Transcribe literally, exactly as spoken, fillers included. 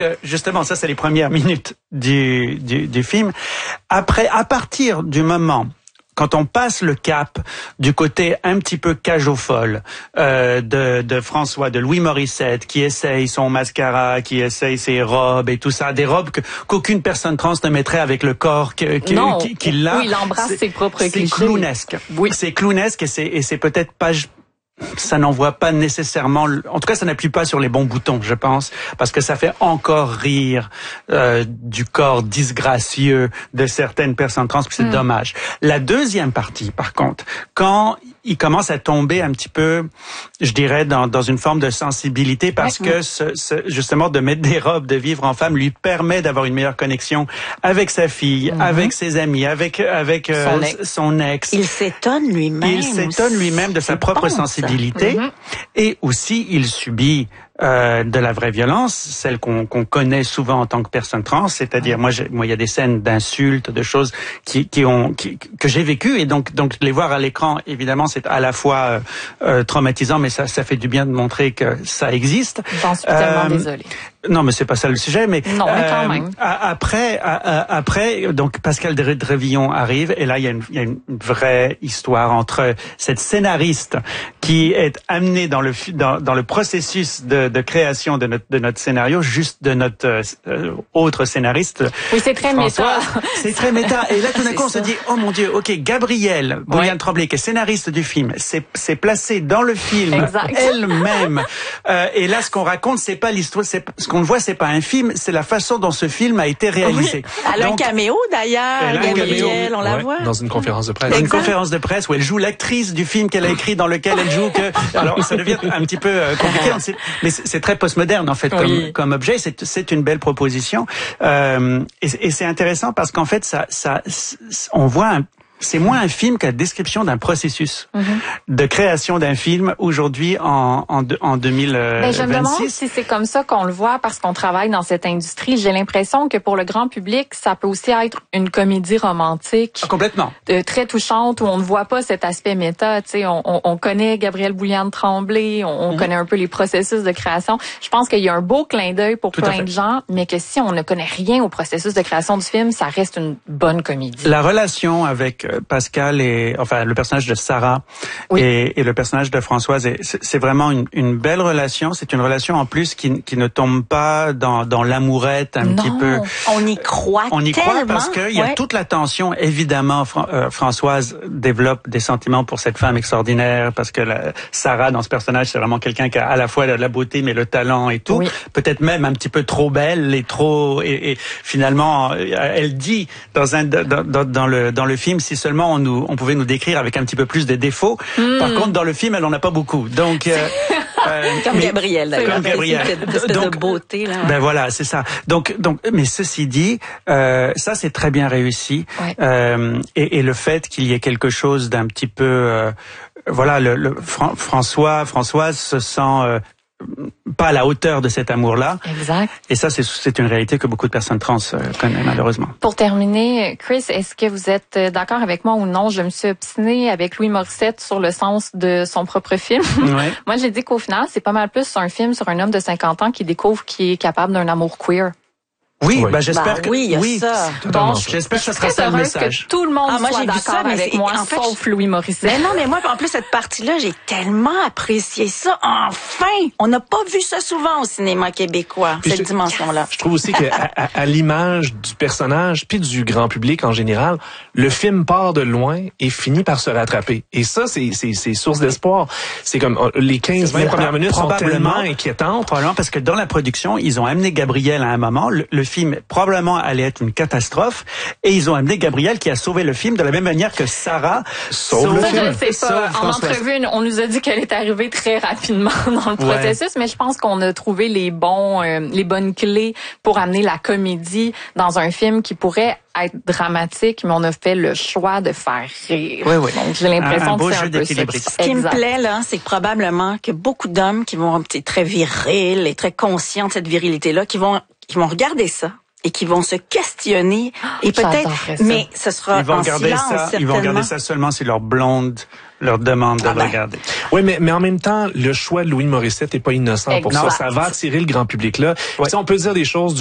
Euh, justement, ça, c'est les premières minutes du, du, du film. Après, à partir du moment quand on passe le cap du côté un petit peu cage aux folles euh, de, de François, de Louis Morissette, qui essaye son mascara, qui essaye ses robes et tout ça, des robes que, qu'aucune personne trans ne mettrait avec le corps que, que, non, qu'il, qu'il a. Oui, il embrasse c'est, ses propres c'est clichés. C'est clownesque. Oui. C'est clownesque et c'est, et c'est peut-être pas... Ça n'envoie pas nécessairement, en tout cas ça n'appuie pas sur les bons boutons, je pense, parce que ça fait encore rire euh, du corps disgracieux de certaines personnes trans, puis c'est mmh. dommage. La deuxième partie, par contre, quand il commence à tomber un petit peu, je dirais, dans, dans une forme de sensibilité, parce ouais, que ouais. Ce, ce, justement de mettre des robes, de vivre en femme, lui permet d'avoir une meilleure connexion avec sa fille, mmh. avec ses amis, avec avec euh, son, ex. son ex. Il s'étonne lui-même. Il s'étonne lui-même de sa propre pense. sensibilité. Mm-hmm. Et aussi, il subit euh, de la vraie violence, celle qu'on, qu'on connaît souvent en tant que personne trans, c'est-à-dire moi, j'ai, moi, il y a des scènes d'insultes, de choses qui, qui ont, qui, que j'ai vécues, et donc, donc les voir à l'écran, évidemment, c'est à la fois euh, traumatisant, mais ça, ça fait du bien de montrer que ça existe. J'en suis tellement euh, désolée. Non, mais c'est pas ça le sujet, mais non, mais quand même. Euh, après, après, donc Pascal Drevillon arrive, et là il y a une, il y a une vraie histoire entre cette scénariste qui est amenée dans le dans, dans le processus de, de création de notre de notre scénario, juste de notre euh, autre scénariste. Oui, c'est très François. méta. C'est très méta. Et là, tout d'un coup, on se dit, oh mon Dieu, ok, Gabrielle Bouliane-Tremblay, qui est scénariste du film, c'est c'est placée dans le film exact. elle-même. Euh, et là, ce qu'on raconte, c'est pas l'histoire, c'est ce qu'on voit, c'est pas un film, c'est la façon dont ce film a été réalisé. Oui. Elle a Donc, un caméo d'ailleurs, Gabrielle, on la ouais, voit. Dans une conférence de presse. Une conférence de presse où elle joue l'actrice du film qu'elle a écrit, dans lequel elle joue que... Alors, ça devient un petit peu euh, compliqué, sait, mais c'est, c'est très postmoderne, en fait, comme, oui. comme objet. C'est, c'est une belle proposition. Euh, et, et c'est intéressant parce qu'en fait, ça, ça, on voit un... C'est moins un film que la description d'un processus mm-hmm. de création d'un film aujourd'hui en, en, en deux mille vingt-six. Ben, je me demande si c'est comme ça qu'on le voit parce qu'on travaille dans cette industrie. J'ai l'impression que pour le grand public, ça peut aussi être une comédie romantique. Ah, complètement. De, très touchante où on ne voit pas cet aspect méta. Tu sais, on, on, on connaît Gabrielle Bouliane-Tremblay, on, on mm-hmm. connaît un peu les processus de création. Je pense qu'il y a un beau clin d'œil pour Tout plein de gens, mais que si on ne connaît rien au processus de création du film, ça reste une bonne comédie. La relation avec Pascal et enfin le personnage de Sarah oui. et, et le personnage de Françoise, et c'est, c'est vraiment une, une belle relation. C'est une relation en plus qui, qui ne tombe pas dans, dans l'amourette un non, petit peu. On y croit On y tellement. croit parce qu'il y a ouais. toute la tension. Évidemment, Fran- euh, Françoise développe des sentiments pour cette femme extraordinaire parce que la, Sarah dans ce personnage c'est vraiment quelqu'un qui a à la fois la beauté mais le talent et tout. Oui. Peut-être même un petit peu trop belle et trop et, et finalement elle dit dans un dans, dans, dans le dans le film si seulement on nous on pouvait nous décrire avec un petit peu plus de défauts. Mmh. Par contre dans le film elle en a pas beaucoup. Donc euh, euh, comme mais, Gabrielle d'ailleurs. Comme Gabrielle. Cette espèce donc, de beauté là. Ben voilà, c'est ça. Donc donc mais ceci dit, euh, ça c'est très bien réussi. Ouais. Euh, et, et le fait qu'il y ait quelque chose d'un petit peu euh, voilà le, le Fran- François Françoise se sent euh, pas à la hauteur de cet amour-là. Exact. Et ça, c'est, c'est une réalité que beaucoup de personnes trans euh, connaissent, malheureusement. Pour terminer, Chris, est-ce que vous êtes d'accord avec moi ou non? Je me suis obstinée avec Louis Morissette sur le sens de son propre film. Ouais. Moi, j'ai dit qu'au final, c'est pas mal plus un film sur un homme de cinquante ans qui découvre qu'il est capable d'un amour queer. Oui, oui. bah j'espère bah, que oui, il y a oui. ça. Bon, j'espère que ça sera ça le message. Que tout le monde ah, moi, soit j'ai d'accord ça, avec moi, en fait, sauf Louis Morissette. Mais non, mais moi, en plus cette partie-là, j'ai tellement apprécié ça. Enfin, on n'a pas vu ça souvent au cinéma québécois, puis cette je, dimension-là. Je trouve aussi que à, à, à l'image du personnage puis du grand public en général, le film part de loin et finit par se rattraper. Et ça, c'est c'est c'est source d'espoir. C'est comme les quinze vingt premières minutes sont tellement inquiétantes. Probablement parce que dans la production, ils ont amené Gabriel à un moment. Le, le film probablement allait être une catastrophe et ils ont amené Gabriel qui a sauvé le film de la même manière que Sarah sauve, sauve le film. Je sais pas. En entrevue, on nous a dit qu'elle est arrivée très rapidement dans le processus, ouais. mais je pense qu'on a trouvé les bons, euh, les bonnes clés pour amener la comédie dans un film qui pourrait être dramatique, mais on a fait le choix de faire rire. Oui, oui. Donc j'ai l'impression un, un que c'est jeu un peu ça. Ce qui me plaît là, c'est que probablement que beaucoup d'hommes qui vont être très virils et très conscients de cette virilité-là, qui vont qui vont regarder ça et qui vont se questionner et peut-être, mais ce sera ils vont en regarder silence, ça, certainement. Ils vont regarder ça seulement si leur blonde leur demande de ah ben. regarder. Oui, mais, mais en même temps, le choix de Louis Morissette n'est pas innocent pour exact. ça. Ça va attirer le grand public là. Ouais. On peut dire des choses